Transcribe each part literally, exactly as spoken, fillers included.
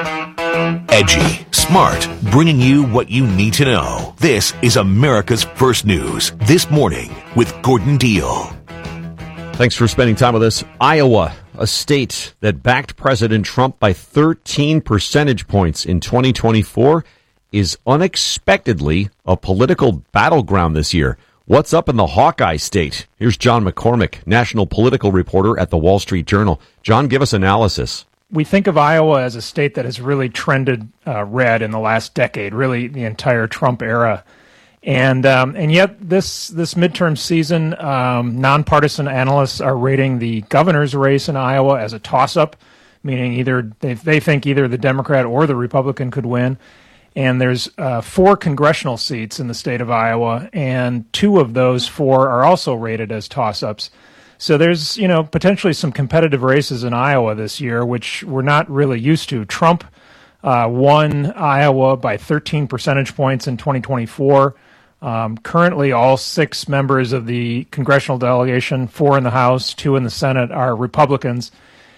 Edgy, smart, bringing you what you need to know. This is America's First News This Morning with Gordon Deal. Thanks for spending time with us. Iowa, a state that backed President Trump by thirteen percentage points in twenty twenty-four, is unexpectedly a political battleground this year. What's up in the Hawkeye State? Here's John McCormick, national political reporter at the Wall Street Journal. John, give us analysis. We think of Iowa as a state that has really trended uh, red in the last decade, really the entire Trump era. And um, and yet this this midterm season, um, nonpartisan analysts are rating the governor's race in Iowa as a toss-up, meaning either they, they think either the Democrat or the Republican could win. And there's uh, four congressional seats in the state of Iowa, and two of those four are also rated as toss-ups. So there's, you know, potentially some competitive races in Iowa this year, which we're not really used to. Trump uh, won Iowa by thirteen percentage points in twenty twenty-four. Um, currently, all six members of the congressional delegation, four in the House, two in the Senate, are Republicans.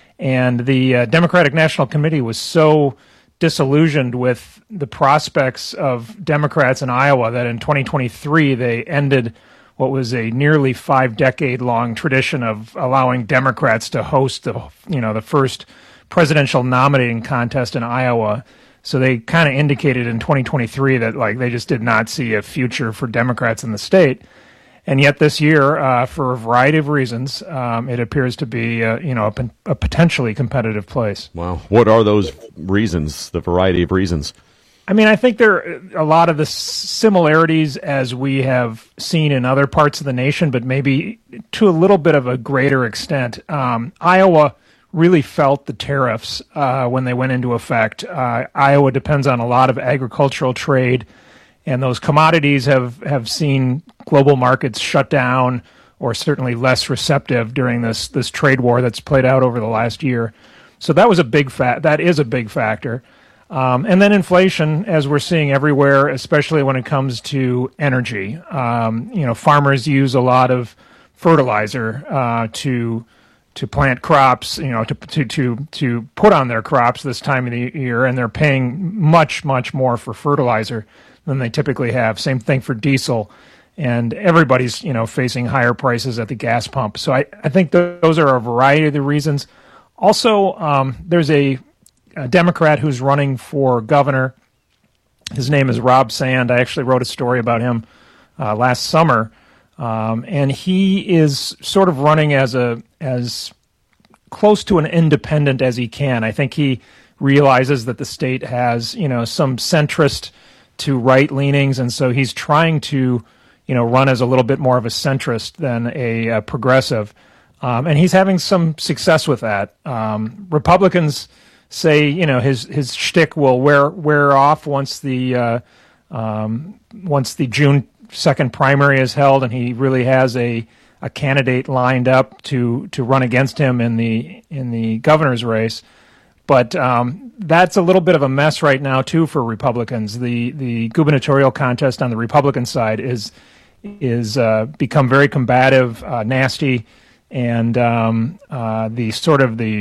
And the uh, Democratic National Committee was so disillusioned with the prospects of Democrats in Iowa that in twenty twenty-three they ended what was a nearly five-decade-long tradition of allowing Democrats to host the, you know, the first presidential nominating contest in Iowa. So they kind of indicated in twenty twenty-three that like they just did not see a future for Democrats in the state. And yet this year, uh, for a variety of reasons, um, it appears to be, uh, you know, a, a potentially competitive place. Wow. What are those reasons, the variety of reasons? I mean, I think there are a lot of the similarities as we have seen in other parts of the nation, but maybe to a little bit of a greater extent. Um, Iowa really felt the tariffs uh, when they went into effect. Uh, Iowa depends on a lot of agricultural trade, and those commodities have, have seen global markets shut down or certainly less receptive during this this trade war that's played out over the last year. So that was a big fa- that is a big factor. Um, and then inflation, as we're seeing everywhere, especially when it comes to energy. Um, you know, farmers use a lot of fertilizer uh, to to plant crops, you know, to to to to put on their crops this time of the year, and they're paying much much more for fertilizer than they typically have. Same thing for diesel, and everybody's, you know, facing higher prices at the gas pump. So I, I think th- those are a variety of the reasons. Also, um, there's a, a Democrat who's running for governor. His name is Rob Sand. I actually wrote a story about him uh, last summer, um, and he is sort of running as a as close to an independent as he can. I think he realizes that the state has, you know, some centrist to right leanings, and so he's trying to, you know, run as a little bit more of a centrist than a, a progressive, um, and he's having some success with that. Um, Republicans say, you know, his his shtick will wear wear off once the uh, um, once the June second primary is held, and he really has a a candidate lined up to to run against him in the in the governor's race. But um, that's a little bit of a mess right now, too, for Republicans. The the gubernatorial contest on the Republican side is is uh, become very combative, uh, nasty, and um, uh, the sort of the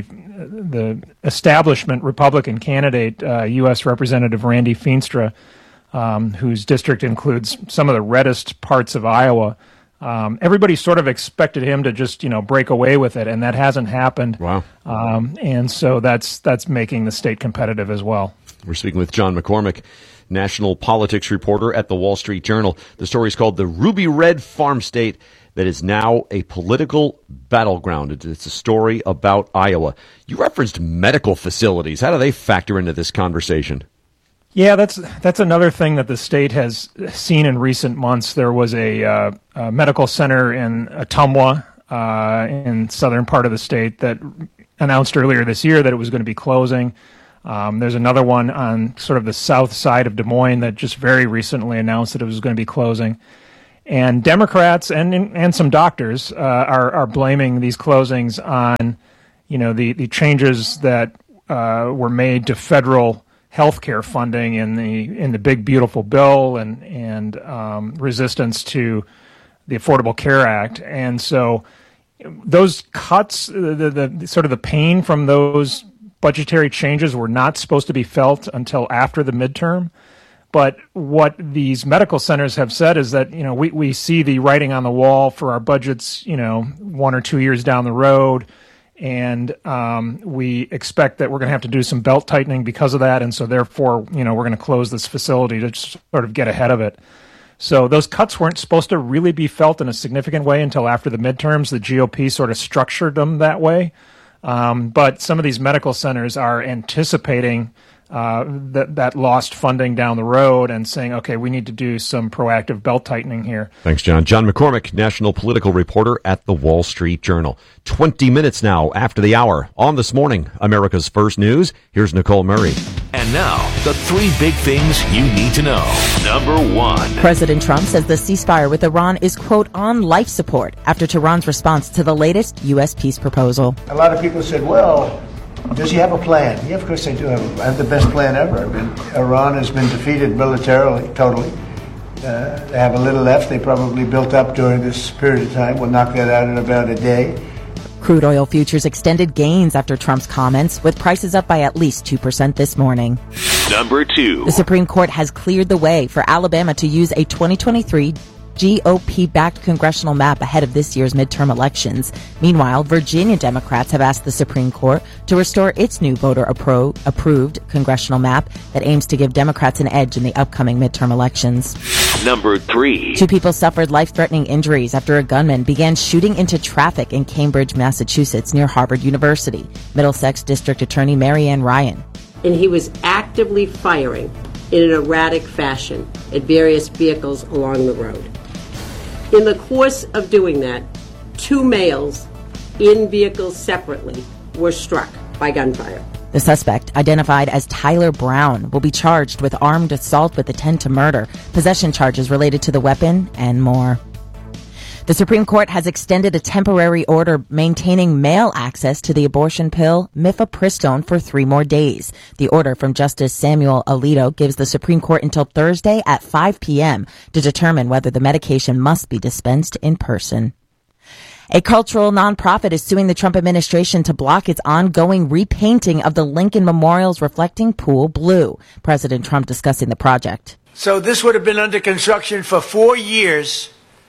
the establishment Republican candidate, uh, U S Representative Randy Feenstra, um, whose district includes some of the reddest parts of Iowa. Um, everybody sort of expected him to just, you know, break away with it, and that hasn't happened. Wow. Um, and so that's that's making the state competitive as well. We're speaking with John McCormick, national politics reporter at the Wall Street Journal. The story is called The Ruby Red Farm State That Is Now a Political Battleground. It's a story about Iowa. You referenced medical facilities. How do they factor into this conversation? Yeah, that's that's another thing that the state has seen in recent months. There was a, uh, a medical center in Ottumwa, uh, in southern part of the state, that announced earlier this year that it was going to be closing. Um, there's another one on sort of the south side of Des Moines that just very recently announced that it was going to be closing. And Democrats and and some doctors uh, are are blaming these closings on, you know, the the changes that uh, were made to federal healthcare funding in the in the big beautiful bill, and and um, resistance to the Affordable Care Act. And so those cuts, the, the, the sort of the pain from those budgetary changes were not supposed to be felt until after the midterm. But what these medical centers have said is that, you know, we, we see the writing on the wall for our budgets, you know, one or two years down the road. And um, we expect that we're going to have to do some belt tightening because of that. And so therefore, you know, we're going to close this facility to just sort of get ahead of it. So those cuts weren't supposed to really be felt in a significant way until after the midterms. The G O P sort of structured them that way. Um, but some of these medical centers are anticipating uh, that, that lost funding down the road and saying, okay, we need to do some proactive belt tightening here. Thanks, John. John McCormick, national political reporter at the Wall Street Journal. twenty minutes now after the hour on This Morning, America's First News. Here's Nicole Murray. And now, the three big things you need to know. Number one. President Trump says the ceasefire with Iran is, quote, on life support after Tehran's response to the latest U S peace proposal. A lot of people said, well, does he have a plan? Yeah, of course they do have, have the best plan ever. I mean, Iran has been defeated militarily, totally. Uh, they have a little left. They probably built up during this period of time. We'll knock that out in about a day. Crude oil futures extended gains after Trump's comments, with prices up by at least two percent this morning. Number two. The Supreme Court has cleared the way for Alabama to use a twenty twenty-three G O P-backed congressional map ahead of this year's midterm elections. Meanwhile, Virginia Democrats have asked the Supreme Court to restore its new voter-approved congressional map that aims to give Democrats an edge in the upcoming midterm elections. Number three. Two people suffered life-threatening injuries after a gunman began shooting into traffic in Cambridge, Massachusetts, near Harvard University. Middlesex District Attorney Marianne Ryan. And he was actively firing in an erratic fashion at various vehicles along the road. In the course of doing that, two males in vehicles separately were struck by gunfire. The suspect, identified as Tyler Brown, will be charged with armed assault with intent to murder, possession charges related to the weapon, and more. The Supreme Court has extended a temporary order maintaining male access to the abortion pill mifepristone for three more days. The order from Justice Samuel Alito gives the Supreme Court until Thursday at five p.m. to determine whether the medication must be dispensed in person. A cultural nonprofit is suing the Trump administration to block its ongoing repainting of the Lincoln Memorial's reflecting pool blue. President Trump discussing the project. So this would have been under construction for four years.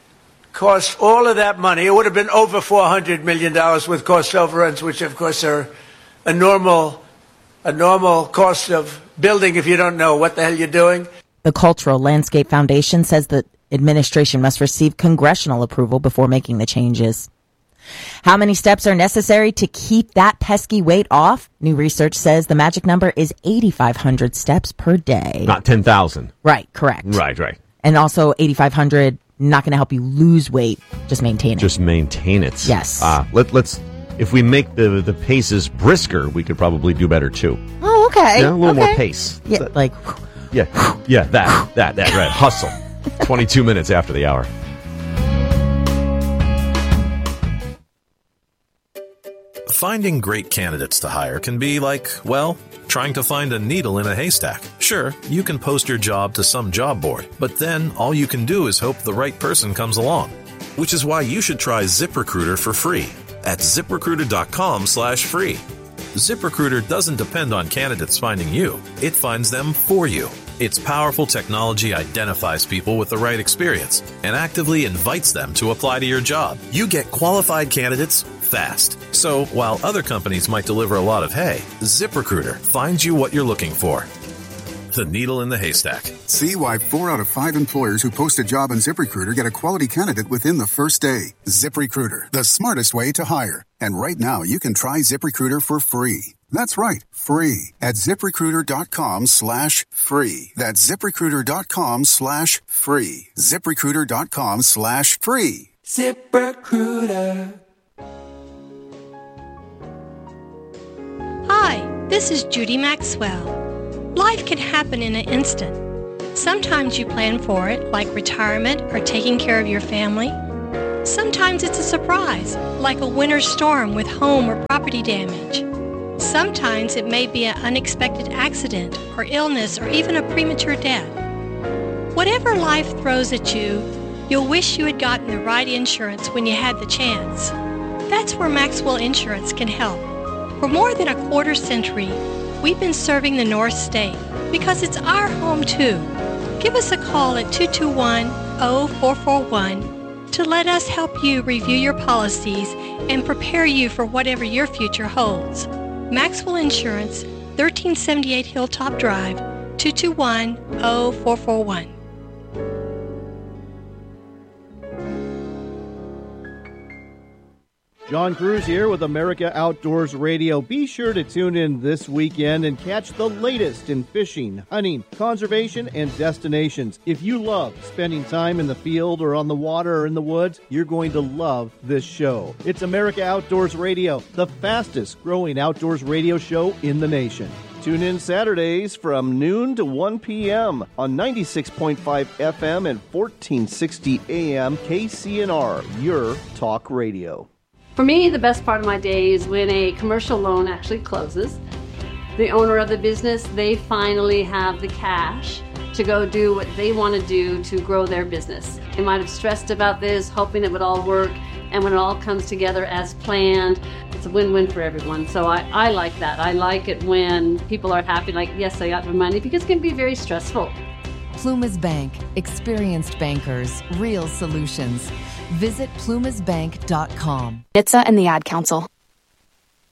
Cost all of that money. It would have been over four hundred million dollars with cost overruns, which of course are a normal, a normal cost of building if you don't know what the hell you're doing. The Cultural Landscape Foundation says the administration must receive congressional approval before making the changes. How many steps are necessary to keep that pesky weight off? New research says the magic number is eighty-five hundred steps per day. Not ten thousand. Right, correct. Right, right. And also eighty-five hundred. Not going to help you lose weight, just maintain it. Just maintain it. Yes. Uh, let, let's, if we make the, the paces brisker, we could probably do better too. Oh, okay. Yeah, a little okay. more pace. Yeah, that, like. Yeah, yeah, that, that, that, right. Hustle. twenty-two minutes after the hour. Finding great candidates to hire can be like, well, trying to find a needle in a haystack. Sure, you can post your job to some job board, but then all you can do is hope the right person comes along. Which is why you should try ZipRecruiter for free at ZipRecruiter.com slash free. ZipRecruiter doesn't depend on candidates finding you. It finds them for you. Its powerful technology identifies people with the right experience and actively invites them to apply to your job. You get qualified candidates fast. So while other companies might deliver a lot of hay, ZipRecruiter finds you what you're looking for. The needle in the haystack. See why four out of five employers who post a job on ZipRecruiter get a quality candidate within the first day. ZipRecruiter, the smartest way to hire. And right now, you can try ZipRecruiter for free. That's right, free at ZipRecruiter.com slash free. That's ZipRecruiter.com slash free. ZipRecruiter.com slash free. ZipRecruiter. Hi, this is Judy Maxwell. Life can happen in an instant. Sometimes you plan for it, like retirement or taking care of your family. Sometimes it's a surprise, like a winter storm with home or property damage. Sometimes it may be an unexpected accident or illness or even a premature death. Whatever life throws at you, you'll wish you had gotten the right insurance when you had the chance. That's where Maxwell Insurance can help. For more than a quarter century, we've been serving the North State because it's our home too. Give us a call at two two one, zero four four one to let us help you review your policies and prepare you for whatever your future holds. Maxwell Insurance, thirteen seventy-eight Hilltop Drive, two two one, zero four four one. John Cruz here with America Outdoors Radio. Be sure to tune in this weekend and catch the latest in fishing, hunting, conservation, and destinations. If you love spending time in the field or on the water or in the woods, you're going to love this show. It's America Outdoors Radio, the fastest growing outdoors radio show in the nation. Tune in Saturdays from noon to one p.m. on ninety-six point five F M and fourteen sixty A M K C N R, your talk radio. For me, the best part of my day is when a commercial loan actually closes. The owner of the business, they finally have the cash to go do what they want to do to grow their business. They might have stressed about this, hoping it would all work, and when it all comes together as planned, it's a win-win for everyone. So I, I like that. I like it when people are happy, like, yes, I got my money, because it can be very stressful. Plumas Bank. Experienced bankers. Real solutions. Visit plumas bank dot com. N H T S A and the Ad Council.